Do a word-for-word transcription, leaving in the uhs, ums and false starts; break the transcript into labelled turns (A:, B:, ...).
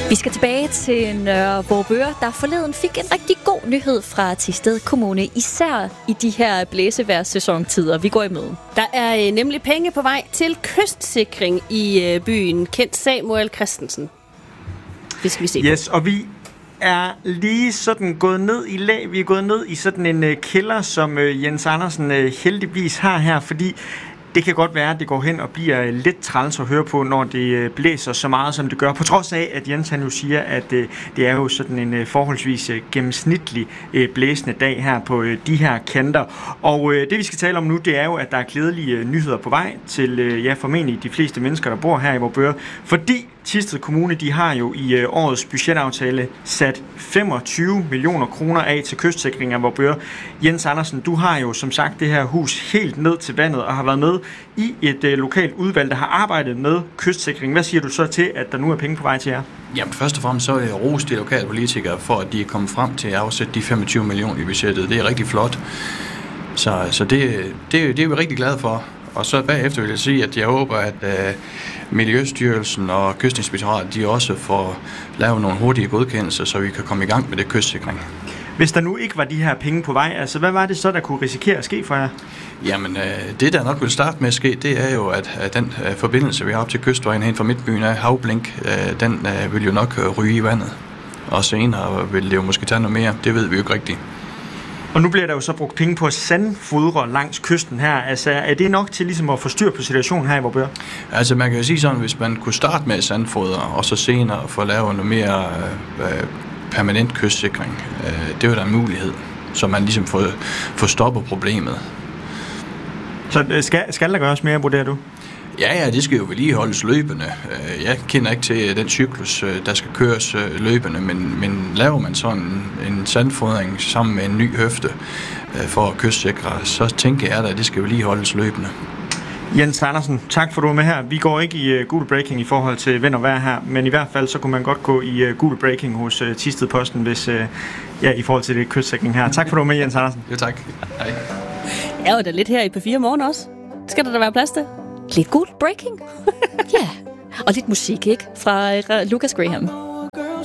A: Vi skal tilbage til Nørre Vorupør, der forleden fik en rigtig god nyhed fra Thisted Kommune, især i de her blæsevejrssæsontider, vi går imod.
B: Der er nemlig penge på vej til kystsikring i byen. Kendt Samuel Christensen. Det skal vi se på.
C: Yes, og vi er lige sådan gået ned i lag. Vi er gået ned i sådan en uh, kælder, som uh, Jens Andersen uh, heldigvis har her, fordi det kan godt være, at det går hen og bliver lidt træls at høre på, når det blæser så meget, som det gør. På trods af, at Jens han jo siger, at det er jo sådan en forholdsvis gennemsnitlig blæsende dag her på de her kanter. Og det vi skal tale om nu, det er jo, at der er glædelige nyheder på vej til, ja, formentlig de fleste mennesker, der bor her i Vorupør. Fordi Thisted Kommune, de har jo i årets budgetaftale sat femogtyve millioner kroner af til kystsikring af Vorupør. Jens Andersen, du har jo som sagt det her hus helt ned til vandet og har været med i et øh, lokalt udvalg, der har arbejdet med kystsikring. Hvad siger du så til, at der nu er penge på vej til jer?
D: Jamen først og fremmest så er jeg ros de lokale politikere for, at de er kommet frem til at afsætte de femogtyve millioner i budgettet. Det er rigtig flot. Så, så det, det, det er vi rigtig glade for. Og så bagefter vil jeg sige, at jeg håber, at øh, Miljøstyrelsen og Kystinspektoratet, de også får lavet nogle hurtige godkendelser, så vi kan komme i gang med det kystsikring.
C: Hvis der nu ikke var de her penge på vej, altså hvad var det så, der kunne risikere at ske for jer?
D: Jamen, øh, det der nok vil starte med at ske, det er jo, at, at den øh, forbindelse, vi har op til kystvejen hen fra Midtbyen af Havblink, øh, den øh, vil jo nok øh, ryge i vandet. Og senere vil det jo måske tage noget mere, det ved vi jo ikke rigtigt.
C: Og nu bliver der jo så brugt penge på at sandfodre langs kysten her. Altså, er det nok til ligesom at få styr på situationen her i Vorupør?
D: Altså, man kan jo sige sådan, hvis man kunne starte med sandfodre, og så senere få lavet noget mere øh, permanent kystsikring, øh, det er jo da en mulighed, så man ligesom får, får stoppet problemet.
C: Så skal, skal der gøres mere, vurderer du?
D: Ja, ja, det skal jo vedligeholdes løbende. Jeg kender ikke til den cyklus, der skal køres løbende, men, men laver man sådan en, en sandfodring sammen med en ny høfte for at kystsikre, så tænker jeg da, at det skal vedligeholdes løbende.
C: Jens Andersen, tak for du er med her. Vi går ikke i uh, Google Breaking i forhold til vind og vejr her, men i hvert fald så kunne man godt gå i uh, Google Breaking hos uh, Thisted Posten, hvis, uh, ja, i forhold til det kystsikring her. Tak for du er med, Jens Andersen.
D: Jo, tak. Hej.
B: Jeg er jo da lidt her i P fire Morgen også. Skal der da være plads til?
A: Lidt Google Breaking. Ja, yeah. Og lidt musik, ikke? Fra uh, Lucas Graham.